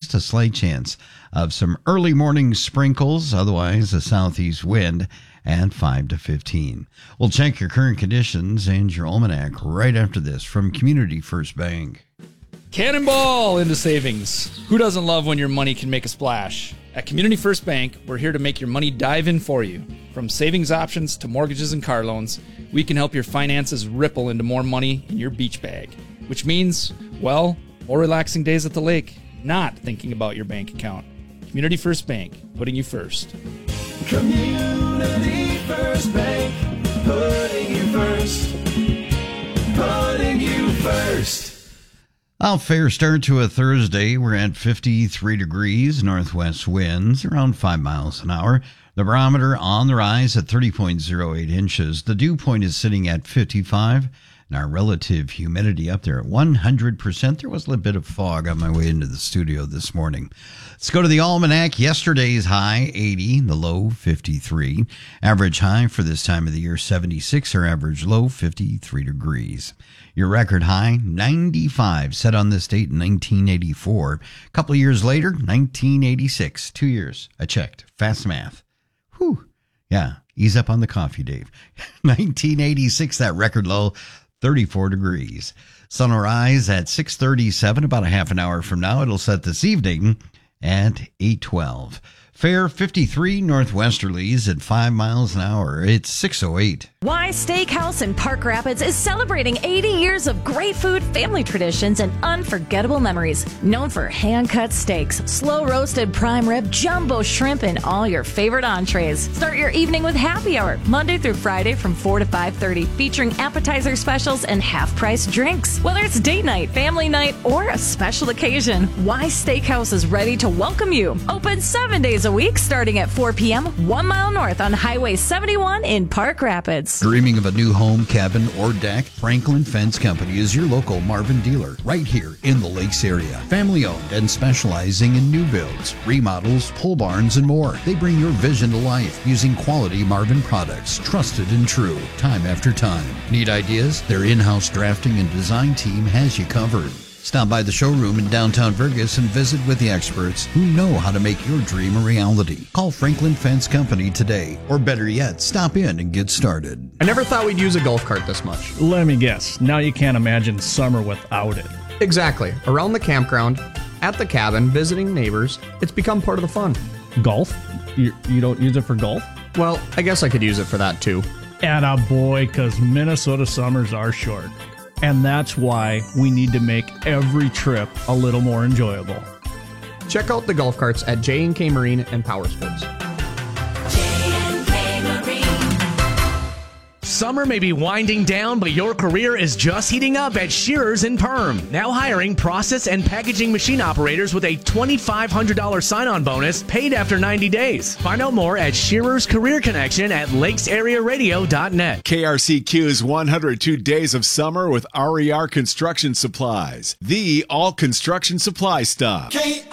Just a slight chance of some early morning sprinkles, otherwise a southeast wind at 5 to 15. We'll check your current conditions and your almanac right after this from Community First Bank. Cannonball into savings. Who doesn't love when your money can make a splash? At Community First Bank, we're here to make your money dive in for you. From savings options to mortgages and car loans, we can help your finances ripple into more money in your beach bag. Which means, well, more relaxing days at the lake, not thinking about your bank account. Community First Bank, putting you first. Community First Bank, putting you first. Putting you first. Well, fair start to a Thursday. We're at 53 degrees, northwest winds around 5 miles an hour. The barometer on the rise at 30.08 inches. The dew point is sitting at 55, and our relative humidity up there at 100%. There was a little bit of fog on my way into the studio this morning. Let's go to the almanac. Yesterday's high, 80, the low, 53. Average high for this time of the year, 76. Our average low, 53 degrees. Your record high, 95, set on this date in 1984. A couple of years later, 1986. 2 years. I checked. Fast math. Whew. Yeah, ease up on the coffee, Dave. 1986, that record low, 34 degrees. Sun will rise at 6:37, about a half an hour from now. It'll set this evening at 8:12. Fair 53 northwesterlies at 5 miles an hour. It's 6:08. Y Steakhouse in Park Rapids is celebrating 80 years of great food, family traditions, and unforgettable memories. Known for hand-cut steaks, slow-roasted prime rib, jumbo shrimp, and all your favorite entrees. Start your evening with happy hour, Monday through Friday from 4 to 5:30, featuring appetizer specials and half-price drinks. Whether it's date night, family night, or a special occasion, Y Steakhouse is ready to welcome you. Open 7 days a week, starting at 4 p.m., 1 mile north on Highway 71 in Park Rapids. Dreaming of a new home, cabin, or deck? Franklin Fence Company is your local Marvin dealer right here in the Lakes area. Family owned and specializing in new builds, remodels, pole barns, and more. They bring your vision to life using quality Marvin products, trusted and true, time after time. Need ideas? Their in-house drafting and design team has you covered. Stop by the showroom in downtown Vergas and visit with the experts who know how to make your dream a reality. Call Franklin Fence Company today, or better yet, stop in and get started. I never thought we'd use a golf cart this much. Let me guess. Now you can't imagine summer without it. Exactly. Around the campground, at the cabin, visiting neighbors, it's become part of the fun. Golf? You don't use it for golf? Well, I guess I could use it for that too. Attaboy, because Minnesota summers are short. And that's why we need to make every trip a little more enjoyable. Check out the golf carts at J&K Marine and Power Sports. Summer may be winding down, but your career is just heating up at Shearers in Perm. Now hiring process and packaging machine operators with a $2,500 sign-on bonus paid after 90 days. Find out more at Shearers Career Connection at lakesarearadio.net. KRCQ's 102 Days of Summer with RER Construction Supplies. The all construction supply stop.